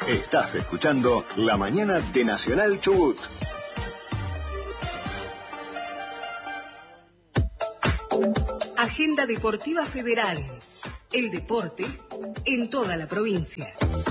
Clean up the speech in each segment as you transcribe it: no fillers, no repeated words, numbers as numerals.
Estás escuchando La Mañana de Nacional Chubut. Agenda Deportiva Federal. El deporte en toda la provincia.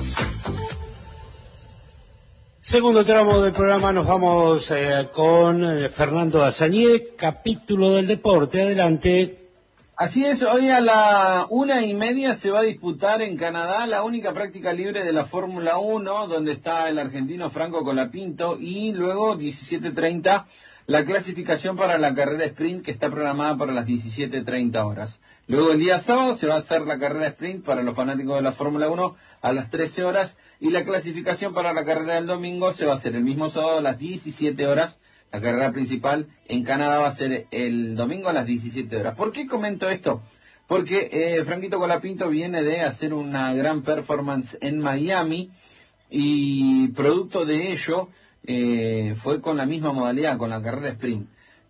Segundo tramo del programa, nos vamos con Fernando Azañé, capítulo del deporte. Adelante. Así es, hoy a la 1:30 se va a disputar en Canadá la única práctica libre de la Fórmula 1, donde está el argentino Franco Colapinto, y luego 17:30 la clasificación para la carrera sprint, que está programada para las 17:30 horas. Luego el día sábado se va a hacer la carrera sprint para los fanáticos de la Fórmula 1 a las 13 horas, y la clasificación para la carrera del domingo se va a hacer el mismo sábado a las 17 horas. La carrera principal en Canadá va a ser el domingo a las 17 horas. ¿Por qué comento esto? Porque Franquito Colapinto viene de hacer una gran performance en Miami, y producto de ello fue con la misma modalidad, con la carrera sprint.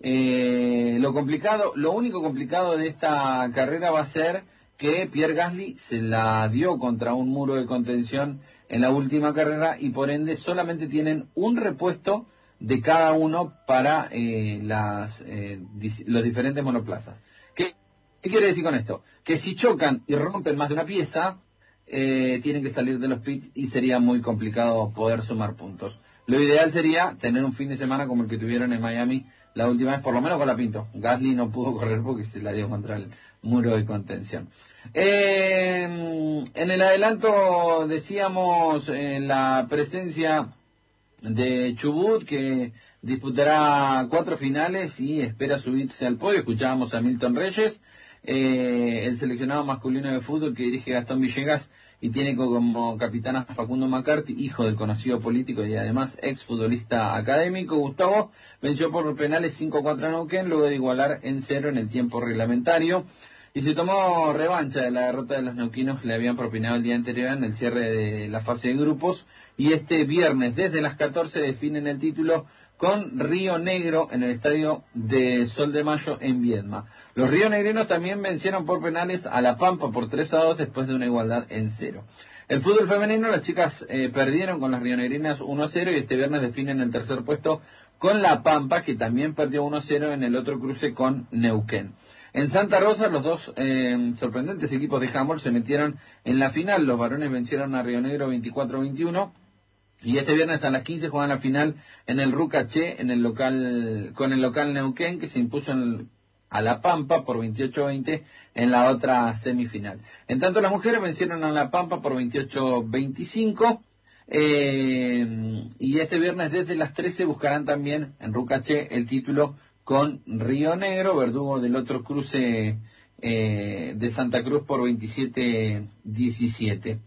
Lo único complicado de esta carrera va a ser que Pierre Gasly se la dio contra un muro de contención en la última carrera, y por ende solamente tienen un repuesto de cada uno para los diferentes monoplazas. ¿Qué quiere decir con esto? Que si chocan y rompen más de una pieza, tienen que salir de los pits y sería muy complicado poder sumar puntos. Lo ideal sería tener un fin de semana como el que tuvieron en Miami la última vez, por lo menos con Colapinto. Gasly no pudo correr porque se la dio contra el muro de contención. En el adelanto decíamos la presencia de Chubut, que disputará 4 finales y espera subirse al podio. Escuchábamos a Milton Reyes, el seleccionado masculino de fútbol que dirige Gastón Villegas y tiene como capitán a Facundo McCarthy, hijo del conocido político y además exfutbolista académico. Gustavo venció por penales 5-4 a Neuquén, luego de igualar en 0 en el tiempo reglamentario, y se tomó revancha de la derrota de los neuquinos que le habían propinado el día anterior en el cierre de la fase de grupos, y este viernes desde las 14 definen el título con Río Negro en el estadio de Sol de Mayo en Viedma. Los rionegrinos también vencieron por penales a La Pampa por 3-2 después de una igualdad en 0. El fútbol femenino, las chicas perdieron con las rionegrinas 1-0, y este viernes definen el tercer puesto con La Pampa, que también perdió 1-0 en el otro cruce con Neuquén. En Santa Rosa, los dos sorprendentes equipos de handball se metieron en la final. Los varones vencieron a Río Negro 24-21. Y este viernes a las 15 juegan la final en el Rucaché, con el local Neuquén, que se impuso a La Pampa por 28-20 en la otra semifinal. En tanto, las mujeres vencieron a La Pampa por 28-25. Y este viernes desde las 13 buscarán también en Rucaché el título con Río Negro, verdugo del otro cruce de Santa Cruz por 27-17.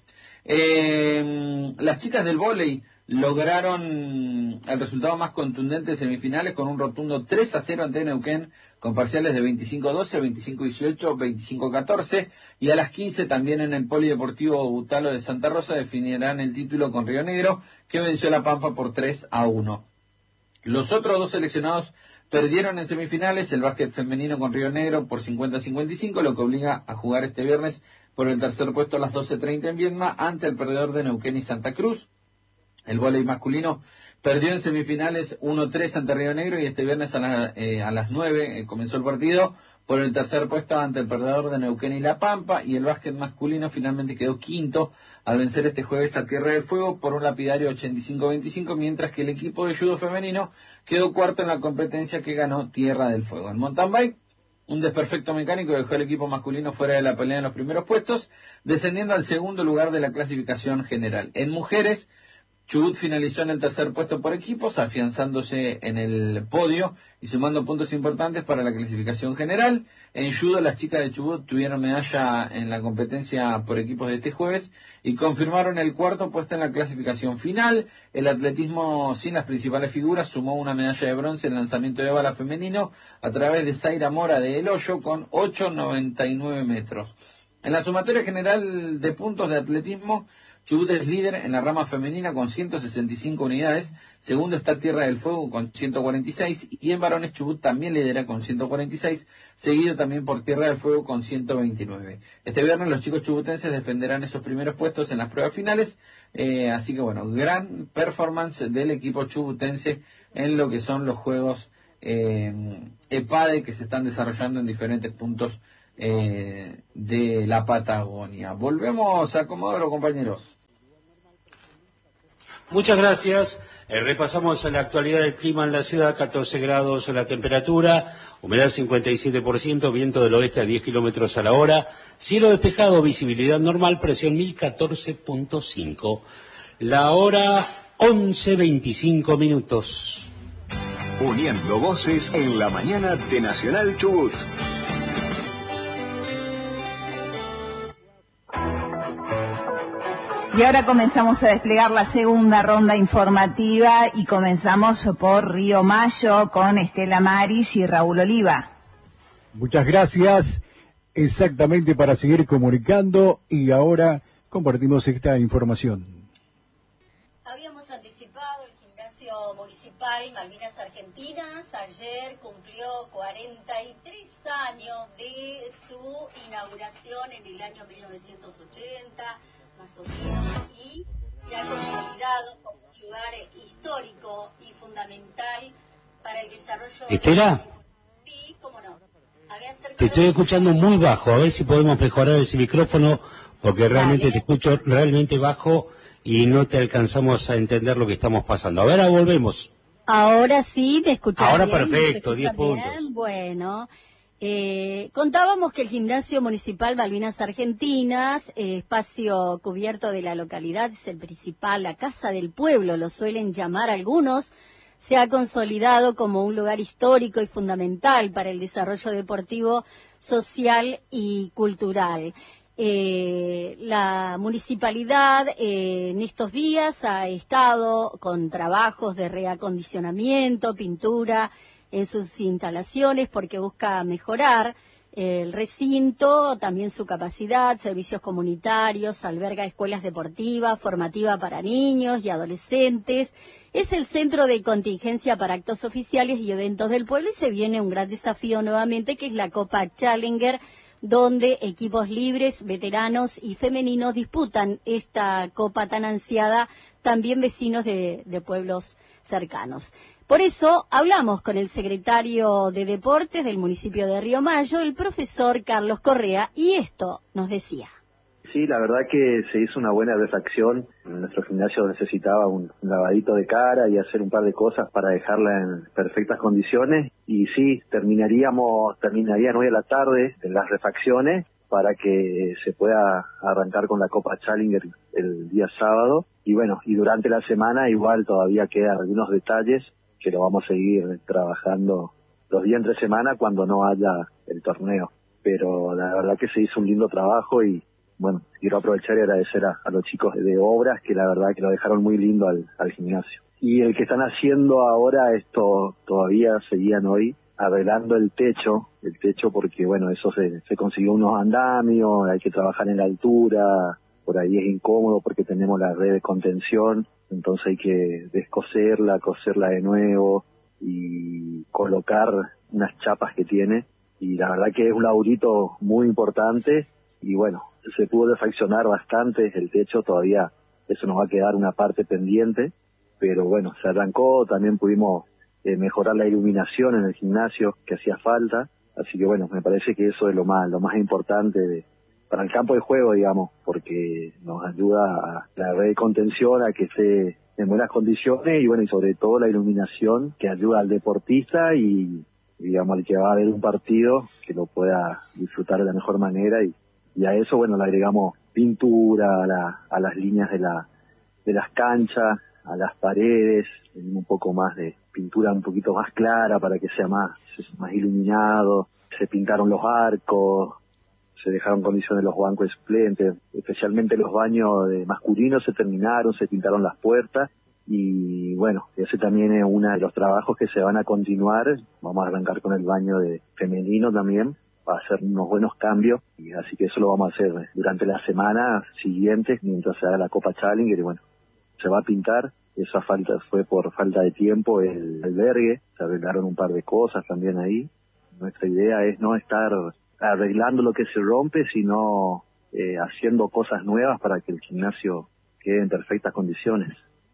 Las chicas del vóley lograron el resultado más contundente de semifinales con un rotundo 3-0 ante Neuquén, con parciales de 25-12, 25-18, 25-14, y a las 15 también en el Polideportivo Butalo de Santa Rosa definirán el título con Río Negro, que venció a La Pampa por 3-1. Los otros dos seleccionados perdieron en semifinales, el básquet femenino con Río Negro por 50-55, lo que obliga a jugar este viernes por el tercer puesto a las 12:30 en Viedma ante el perdedor de Neuquén y Santa Cruz. El vóley masculino perdió en semifinales 1-3 ante Río Negro, y este viernes a las 9 comenzó el partido por el tercer puesto ante el perdedor de Neuquén y La Pampa, y el básquet masculino finalmente quedó quinto al vencer este jueves a Tierra del Fuego por un lapidario 85-25, mientras que el equipo de judo femenino quedó cuarto en la competencia, que ganó Tierra del Fuego. En mountain bike, un desperfecto mecánico dejó al equipo masculino fuera de la pelea en los primeros puestos, descendiendo al segundo lugar de la clasificación general. En mujeres, Chubut finalizó en el tercer puesto por equipos, afianzándose en el podio y sumando puntos importantes para la clasificación general. En judo, las chicas de Chubut tuvieron medalla en la competencia por equipos de este jueves y confirmaron el cuarto puesto en la clasificación final. El atletismo sin las principales figuras sumó una medalla de bronce en lanzamiento de bala femenino a través de Zaira Mora de El Hoyo con 8,99 metros. En la sumatoria general de puntos de atletismo, Chubut es líder en la rama femenina con 165 unidades, segundo está Tierra del Fuego con 146 y en varones Chubut también lidera con 146, seguido también por Tierra del Fuego con 129. Este viernes los chicos chubutenses defenderán esos primeros puestos en las pruebas finales, así que bueno, gran performance del equipo chubutense en lo que son los juegos EPADE que se están desarrollando en diferentes puntos de la Patagonia. Volvemos a Comodoro, compañeros. Muchas gracias. Repasamos la actualidad del clima en la ciudad, 14 grados la temperatura, humedad 57%, viento del oeste a 10 kilómetros a la hora, cielo despejado, visibilidad normal, presión 1014.5. La hora 11:25 minutos. Uniendo voces en la mañana de Nacional Chubut. Y ahora comenzamos a desplegar la segunda ronda informativa y comenzamos por Río Mayo con Estela Maris y Raúl Oliva. Muchas gracias, exactamente para seguir comunicando y ahora compartimos esta información. Habíamos anticipado el gimnasio municipal Malvinas Argentinas, ayer cumplió 43 años de su inauguración en el año 1980. Más o menos, y se ha consolidado como un lugar histórico y fundamental para el desarrollo ¿Estela? Sí, cómo no. Te estoy escuchando muy bajo, a ver si podemos mejorar ese micrófono, porque realmente te escucho realmente bajo y no te alcanzamos a entender lo que estamos pasando. A ver, ahora volvemos. Ahora sí, ¿me escuchas ahora bien? Perfecto, 10 puntos. Bueno. Contábamos que el gimnasio municipal Malvinas Argentinas, espacio cubierto de la localidad, es el principal, la casa del pueblo, lo suelen llamar algunos, se ha consolidado como un lugar histórico y fundamental para el desarrollo deportivo, social y cultural. La municipalidad en estos días ha estado con trabajos de reacondicionamiento, pintura, en sus instalaciones porque busca mejorar el recinto, también su capacidad, servicios comunitarios, alberga escuelas deportivas, formativa para niños y adolescentes. Es el centro de contingencia para actos oficiales y eventos del pueblo y se viene un gran desafío nuevamente que es la Copa Challenger, donde equipos libres, veteranos y femeninos disputan esta copa tan ansiada, también vecinos de pueblos cercanos. Por eso hablamos con el secretario de Deportes del municipio de Río Mayo, el profesor Carlos Correa, y esto nos decía. Sí, la verdad que se hizo una buena refacción. Nuestro gimnasio necesitaba un lavadito de cara y hacer un par de cosas para dejarla en perfectas condiciones. Y sí, terminarían hoy a la tarde en las refacciones para que se pueda arrancar con la Copa Challenger el día sábado. Y bueno, y durante la semana igual todavía quedan algunos detalles que lo vamos a seguir trabajando los días entre semana cuando no haya el torneo. Pero la verdad que se hizo un lindo trabajo y bueno, quiero aprovechar y agradecer a los chicos de obras que la verdad que lo dejaron muy lindo al gimnasio. Y el que están haciendo ahora esto, todavía seguían hoy arreglando el techo porque bueno, eso se consiguió unos andamios, hay que trabajar en la altura, por ahí es incómodo porque tenemos la red de contención, entonces hay que descoserla, coserla de nuevo y colocar unas chapas que tiene, y la verdad que es un laburito muy importante y bueno, se pudo refaccionar bastante el techo, todavía eso nos va a quedar una parte pendiente, pero bueno, se arrancó, también pudimos mejorar la iluminación en el gimnasio que hacía falta, así que bueno, me parece que eso es lo más importante para el campo de juego, digamos, porque nos ayuda a la red de contención a que esté en buenas condiciones y bueno, y sobre todo la iluminación que ayuda al deportista y digamos al que va a ver un partido que lo pueda disfrutar de la mejor manera y a eso bueno le agregamos pintura a las líneas de las canchas, a las paredes, un poco más de pintura un poquito más clara para que sea más iluminado, se pintaron los arcos, se dejaron condiciones los bancos de suplentes, especialmente los baños masculinos se terminaron, se pintaron las puertas y bueno, ese también es uno de los trabajos que se van a continuar. Vamos a arrancar con el baño de femenino también, va a ser unos buenos cambios, y así que eso lo vamos a hacer durante las semanas siguientes mientras se haga la Copa Challenger, y bueno, se va a pintar. Esa falta fue por falta de tiempo el albergue, se arreglaron un par de cosas también ahí. Nuestra idea es no estar arreglando lo que se rompe, sino haciendo cosas nuevas para que el gimnasio quede en perfectas condiciones.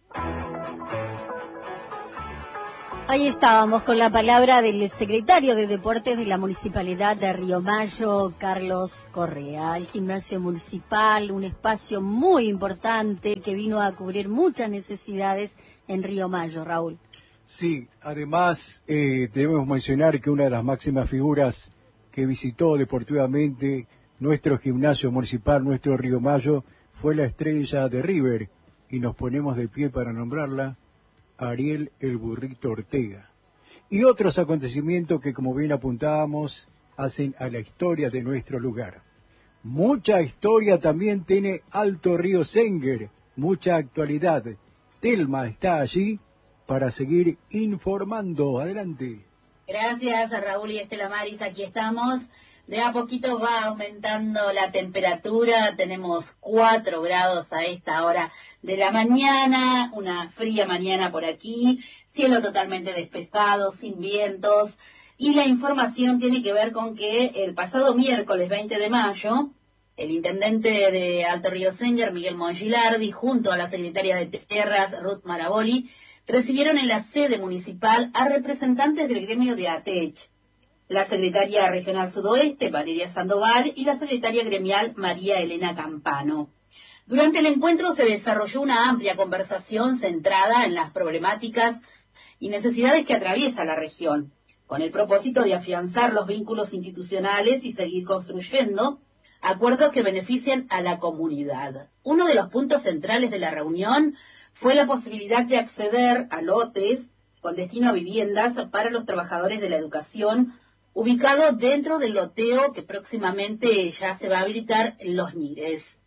Ahí estábamos con la palabra del secretario de Deportes de la Municipalidad de Río Mayo, Carlos Correa. El gimnasio municipal, un espacio muy importante que vino a cubrir muchas necesidades en Río Mayo, Raúl. Sí, además debemos mencionar que una de las máximas figuras que visitó deportivamente nuestro gimnasio municipal, nuestro Río Mayo, fue la estrella de River, y nos ponemos de pie para nombrarla, Ariel el Burrito Ortega. Y otros acontecimientos que, como bien apuntábamos, hacen a la historia de nuestro lugar. Mucha historia también tiene Alto Río Senguer, mucha actualidad. Telma está allí para seguir informando. Adelante. Gracias a Raúl y Estela Maris, aquí estamos. De a poquito va aumentando la temperatura, tenemos 4 grados a esta hora de la mañana, una fría mañana por aquí, cielo totalmente despejado, sin vientos, y la información tiene que ver con que el pasado miércoles 20 de mayo, el intendente de Alto Río Senguer, Miguel Mongilardi, junto a la secretaria de Tierras, Ruth Maraboli, recibieron en la sede municipal a representantes del gremio de ATECH, la secretaria regional sudoeste, Valeria Sandoval, y la secretaria gremial, María Elena Campano. Durante el encuentro se desarrolló una amplia conversación centrada en las problemáticas y necesidades que atraviesa la región, con el propósito de afianzar los vínculos institucionales y seguir construyendo acuerdos que beneficien a la comunidad. Uno de los puntos centrales de la reunión fue la posibilidad de acceder a lotes con destino a viviendas para los trabajadores de la educación, ubicado dentro del loteo que próximamente ya se va a habilitar en Los Nires.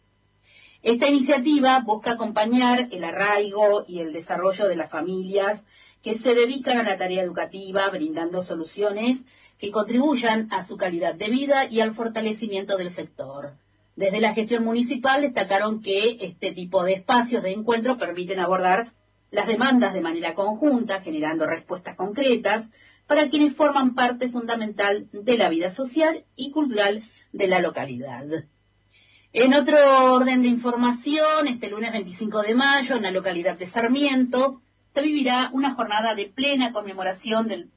Esta iniciativa busca acompañar el arraigo y el desarrollo de las familias que se dedican a la tarea educativa, brindando soluciones que contribuyan a su calidad de vida y al fortalecimiento del sector. Desde la gestión municipal destacaron que este tipo de espacios de encuentro permiten abordar las demandas de manera conjunta, generando respuestas concretas para quienes forman parte fundamental de la vida social y cultural de la localidad. En otro orden de información, este lunes 25 de mayo, en la localidad de Sarmiento, se vivirá una jornada de plena conmemoración del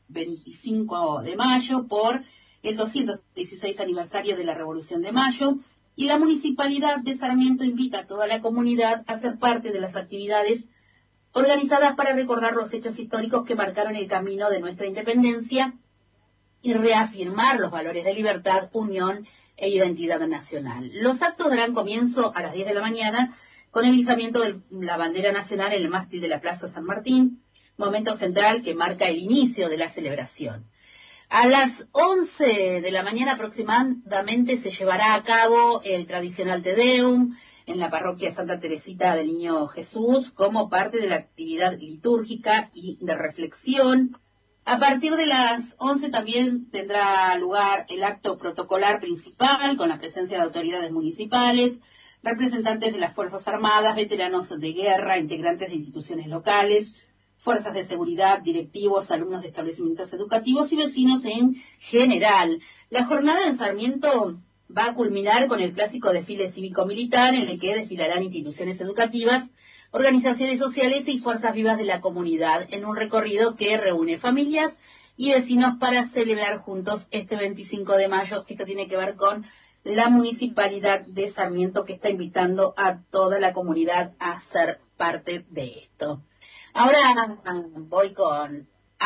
25 de mayo por el 216 aniversario de la Revolución de Mayo, y la Municipalidad de Sarmiento invita a toda la comunidad a ser parte de las actividades organizadas para recordar los hechos históricos que marcaron el camino de nuestra independencia y reafirmar los valores de libertad, unión e identidad nacional. Los actos darán comienzo a las 10 de la mañana con el izamiento de la bandera nacional en el mástil de la Plaza San Martín, momento central que marca el inicio de la celebración. A las 11 de la mañana aproximadamente se llevará a cabo el tradicional Te Deum en la parroquia Santa Teresita del Niño Jesús como parte de la actividad litúrgica y de reflexión. A partir de las 11 también tendrá lugar el acto protocolar principal con la presencia de autoridades municipales, representantes de las Fuerzas Armadas, veteranos de guerra, integrantes de instituciones locales, fuerzas de seguridad, directivos, alumnos de establecimientos educativos y vecinos en general. La jornada en Sarmiento va a culminar con el clásico desfile cívico-militar en el que desfilarán instituciones educativas, organizaciones sociales y fuerzas vivas de la comunidad en un recorrido que reúne familias y vecinos para celebrar juntos este 25 de mayo. Esto tiene que ver con la Municipalidad de Sarmiento, que está invitando a toda la comunidad a ser parte de esto. Ahora voy con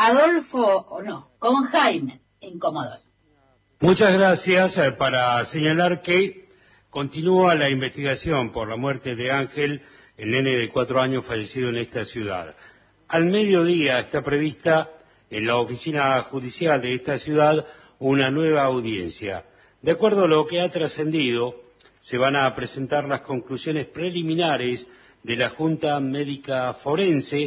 con Jaime en Comodoro. Muchas gracias. Para señalar que continúa la investigación por la muerte de Ángel, el nene de 4 años fallecido en esta ciudad. Al mediodía está prevista en la oficina judicial de esta ciudad una nueva audiencia. De acuerdo a lo que ha trascendido, se van a presentar las conclusiones preliminares de la Junta Médica Forense,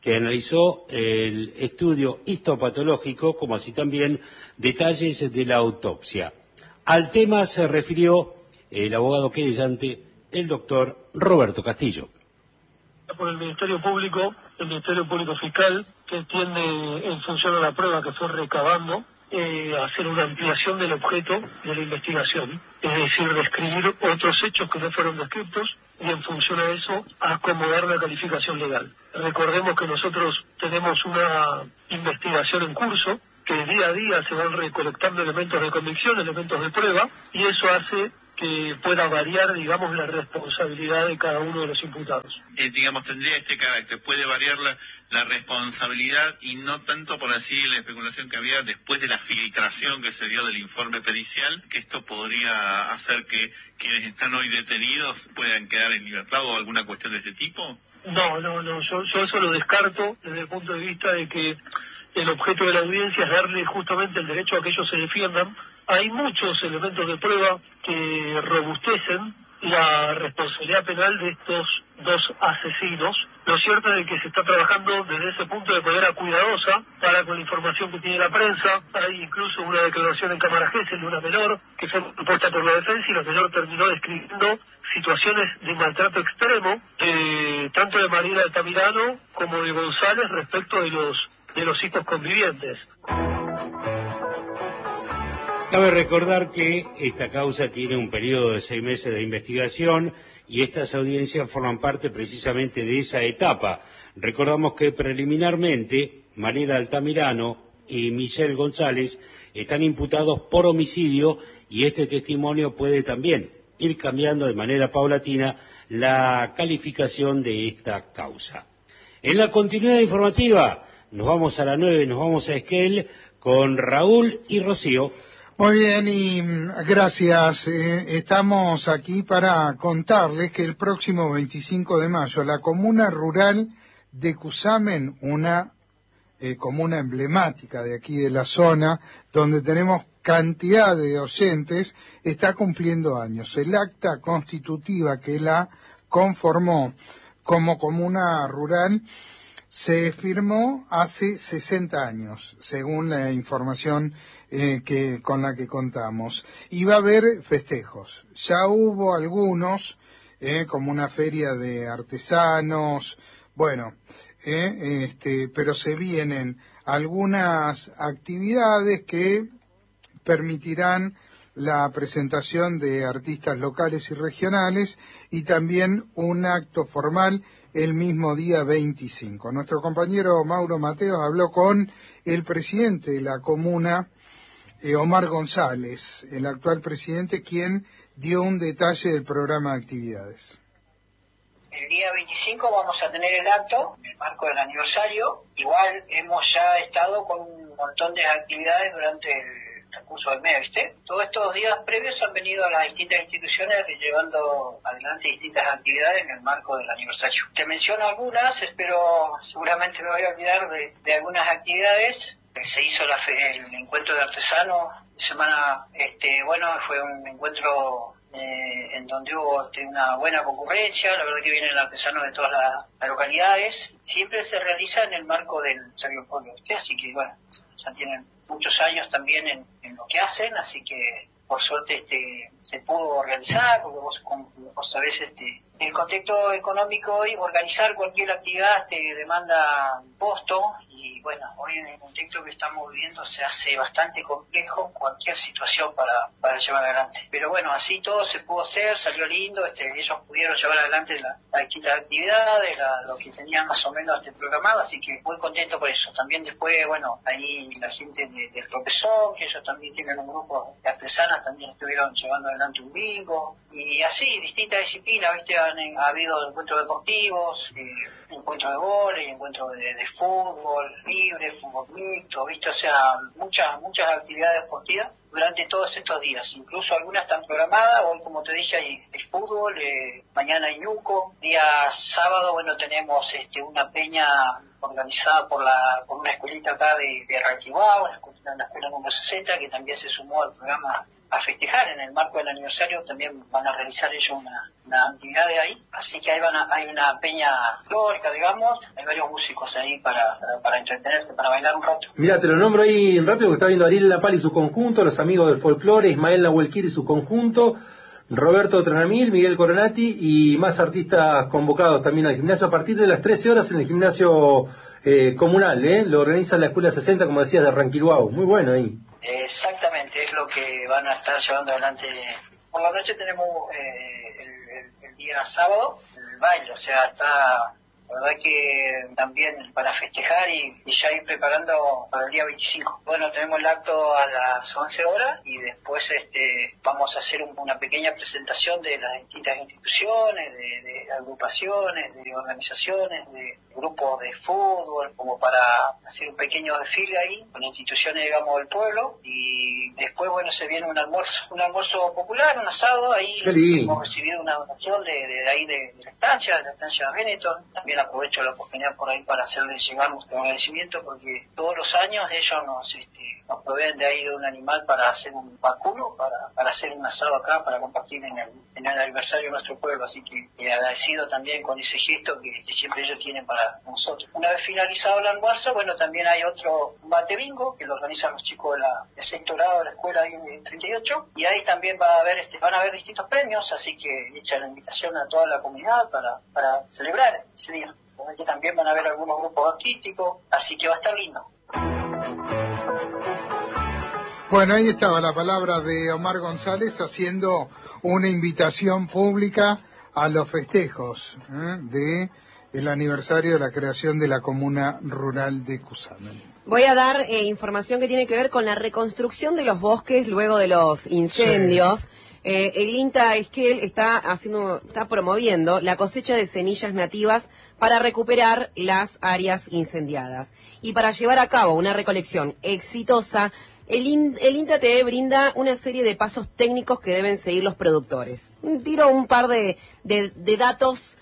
que analizó el estudio histopatológico, como así también detalles de la autopsia. Al tema se refirió el abogado querellante, el doctor Roberto Castillo. Por el Ministerio Público Fiscal, que tiende, en función a la prueba que fue recabando, hacer una ampliación del objeto de la investigación, es decir, describir otros hechos que no fueron descritos y en función a eso acomodar la calificación legal. Recordemos que nosotros tenemos una investigación en curso, que día a día se van recolectando elementos de convicción, elementos de prueba, y eso hace que pueda variar, digamos, la responsabilidad de cada uno de los imputados. Digamos, tendría este carácter, puede variar la responsabilidad y no tanto por así la especulación que había después de la filtración que se dio del informe pericial, que esto podría hacer que quienes están hoy detenidos puedan quedar en libertad o alguna cuestión de este tipo. No, yo eso lo descarto desde el punto de vista de que el objeto de la audiencia es darle justamente el derecho a que ellos se defiendan. Hay muchos elementos de prueba que robustecen la responsabilidad penal de estos dos asesinos. Lo cierto es que se está trabajando desde ese punto de manera cuidadosa para con la información que tiene la prensa. Hay incluso una declaración en cámara Gesell de una menor que fue propuesta por la defensa y la menor terminó describiendo situaciones de maltrato extremo, tanto de Mariela Altamirano como de González respecto de los hijos convivientes. Cabe recordar que esta causa tiene un periodo de 6 meses de investigación y estas audiencias forman parte precisamente de esa etapa. Recordamos que preliminarmente Mariela Altamirano y Michelle González están imputados por homicidio y este testimonio puede también ir cambiando de manera paulatina la calificación de esta causa. En la continuidad informativa nos vamos a la 9, nos vamos a Esquel con Raúl y Rocío. Muy bien, y gracias. Estamos aquí para contarles que el próximo 25 de mayo la comuna rural de Cusamen, una comuna emblemática de aquí de la zona, donde tenemos cantidad de oyentes, está cumpliendo años. El acta constitutiva que la conformó como comuna rural se firmó hace 60 años, según la información con la que contamos. Y va a haber festejos. Ya hubo algunos, como una feria de artesanos, bueno, pero se vienen algunas actividades que permitirán la presentación de artistas locales y regionales y también un acto formal el mismo día 25. Nuestro compañero Mauro Mateos habló con el presidente de la comuna, Omar González, el actual presidente, quien dio un detalle del programa de actividades. El día 25 vamos a tener el acto, en el marco del aniversario. Igual hemos ya estado con un montón de actividades durante el transcurso del mes, ¿viste? Todos estos días previos han venido a las distintas instituciones llevando adelante distintas actividades en el marco del aniversario. Te menciono algunas, espero seguramente me voy a olvidar de algunas actividades. Se hizo el encuentro de artesanos, semana, fue un encuentro en donde hubo una buena concurrencia, la verdad que vienen artesanos de todas las localidades. Siempre se realiza en el marco del aniversario pueblo, así que bueno, ya tienen muchos años también en lo que hacen, así que por suerte se pudo organizar, porque vos sabés, el contexto económico hoy, organizar cualquier actividad te demanda costo, y bueno, hoy en el contexto que estamos viviendo se hace bastante complejo cualquier situación para llevar adelante. Pero bueno, así todo se pudo hacer, salió lindo, ellos pudieron llevar adelante las distintas actividades, lo que tenían más o menos programado, así que muy contento por eso. También después, bueno, ahí la gente del Tropezón, que ellos también tienen un grupo de artesanas, también estuvieron llevando adelante un bingo, y así, distintas disciplinas, ¿viste? Ha habido encuentros deportivos, encuentros de vóley, encuentros de fútbol libre, fútbol mixto, ¿viste? O sea, muchas actividades deportivas durante todos estos días. Incluso algunas están programadas. Hoy, como te dije, hay el fútbol, mañana hay Ñuco. Día sábado, bueno, tenemos una peña organizada por una escuelita acá de Raquibao, la escuela número 60, que también se sumó al programa a festejar en el marco del aniversario. También van a realizar ellos una actividad de ahí, así que hay una peña folclórica, digamos, hay varios músicos ahí para entretenerse, para bailar un rato. Mira, te lo nombro ahí rápido, que está viendo Ariel Lapal y su conjunto, los amigos del folclore, Ismael Nahuelquir y su conjunto, Roberto Tranamil, Miguel Coronati y más artistas convocados también al gimnasio a partir de las 13 horas en el gimnasio comunal, lo organiza la Escuela 60, como decías, de Ranquiruao. Muy bueno ahí. Exactamente, es lo que van a estar llevando adelante. Por la noche tenemos el día sábado, el baile, o sea, está, la verdad que también para festejar y ya ir preparando para el día 25. Bueno, tenemos el acto a las 11 horas y después vamos a hacer una pequeña presentación de las distintas instituciones, de agrupaciones, de organizaciones, de grupos de fútbol, como para hacer un pequeño desfile ahí con instituciones, digamos, del pueblo, y después, bueno, se viene un almuerzo popular, un asado. Ahí hemos recibido una donación de la estancia de Benetton. También aprovecho la oportunidad por ahí para hacerles llegar nuestro agradecimiento, porque todos los años ellos nos proveen de ahí de un animal para hacer un vacuno, para hacer un asado acá, para compartir en el aniversario de nuestro pueblo, así que agradecido también con ese gesto que siempre ellos tienen para nosotros. Una vez finalizado el almuerzo, bueno, también hay otro mate bingo que lo organizan los chicos de sexto grado de la escuela ahí en 38, y ahí también van a haber distintos premios, así que echa la invitación a toda la comunidad para celebrar ese día. Que también van a haber algunos grupos artísticos, así que va a estar lindo. Bueno, ahí estaba la palabra de Omar González haciendo una invitación pública a los festejos de el aniversario de la creación de la comuna rural de Cusamen. Voy a dar información que tiene que ver con la reconstrucción de los bosques luego de los incendios. Sí. El INTA Esquel está promoviendo la cosecha de semillas nativas para recuperar las áreas incendiadas. Y para llevar a cabo una recolección exitosa, el INTA te brinda una serie de pasos técnicos que deben seguir los productores. Tiro un par de datos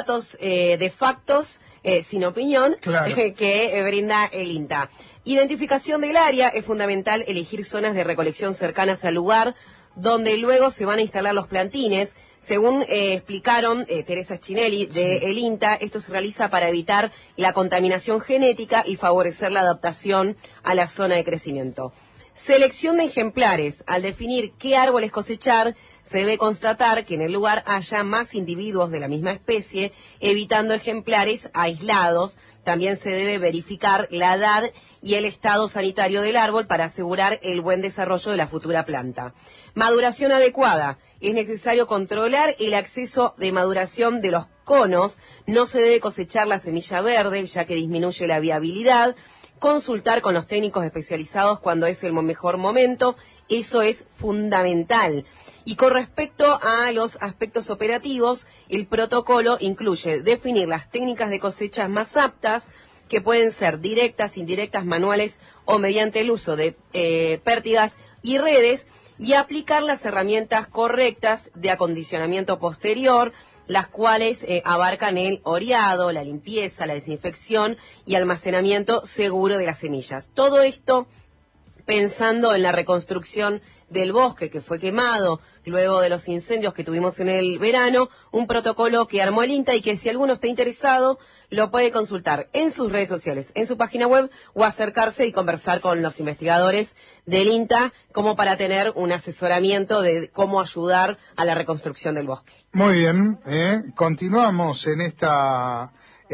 de factos, sin opinión, claro, que brinda el INTA. Identificación del área: es fundamental elegir zonas de recolección cercanas al lugar donde luego se van a instalar los plantines. Según explicaron Teresa Chinelli de El INTA, esto se realiza para evitar la contaminación genética y favorecer la adaptación a la zona de crecimiento. Selección de ejemplares: al definir qué árboles cosechar, se debe constatar que en el lugar haya más individuos de la misma especie, evitando ejemplares aislados. También se debe verificar la edad y el estado sanitario del árbol para asegurar el buen desarrollo de la futura planta. Maduración adecuada: es necesario controlar el acceso de maduración de los conos. No se debe cosechar la semilla verde, ya que disminuye la viabilidad. Consultar con los técnicos especializados cuando es el mejor momento, eso es fundamental. Y con respecto a los aspectos operativos, el protocolo incluye definir las técnicas de cosechas más aptas, que pueden ser directas, indirectas, manuales o mediante el uso de pértigas y redes, y aplicar las herramientas correctas de acondicionamiento posterior, las cuales abarcan el oreado, la limpieza, la desinfección y almacenamiento seguro de las semillas. Todo esto pensando en la reconstrucción del bosque que fue quemado luego de los incendios que tuvimos en el verano, un protocolo que armó el INTA y que si alguno está interesado lo puede consultar en sus redes sociales, en su página web, o acercarse y conversar con los investigadores del INTA como para tener un asesoramiento de cómo ayudar a la reconstrucción del bosque. Muy bien, continuamos en esta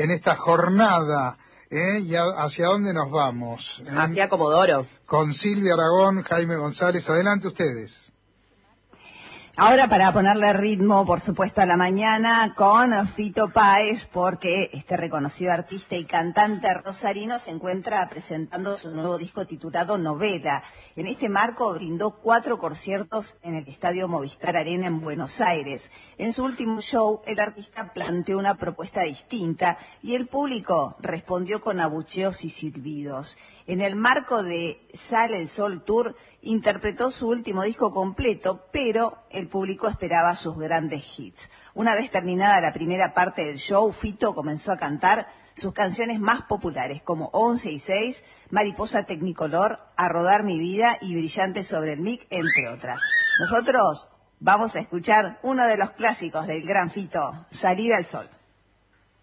jornada. ¿Y hacia dónde nos vamos? Hacia Comodoro. Con Silvia Aragón, Jaime González. Adelante ustedes. Ahora para ponerle ritmo, por supuesto, a la mañana con Fito Páez, porque este reconocido artista y cantante rosarino se encuentra presentando su nuevo disco titulado Novela. En este marco brindó 4 conciertos en el Estadio Movistar Arena en Buenos Aires. En su último show, el artista planteó una propuesta distinta y el público respondió con abucheos y silbidos. En el marco de Sale el Sol Tour, interpretó su último disco completo, pero el público esperaba sus grandes hits. Una vez terminada la primera parte del show, Fito comenzó a cantar sus canciones más populares como 11 y 6, Mariposa Tecnicolor, A Rodar Mi Vida y Brillante sobre el Mic, entre otras. Nosotros vamos a escuchar uno de los clásicos del gran Fito, Salir al Sol.